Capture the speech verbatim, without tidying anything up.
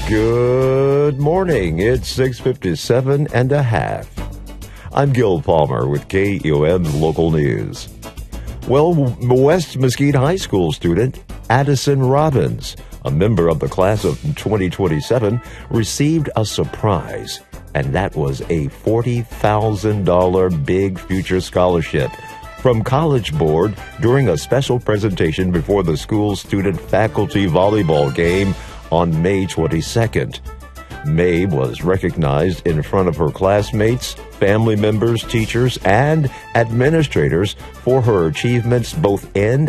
Good morning. It's six fifty-seven and a half. I'm Gil Palmer with K E O M's local news. Well, West Mesquite High School student Addison Robbins, a member of the class of twenty twenty-seven, received a surprise, and that was a forty thousand dollars Big Future Scholarship from College Board during a special presentation before the school's student-faculty volleyball game on May twenty-second. May was recognized in front of her classmates, family members, teachers, and administrators for her achievements both in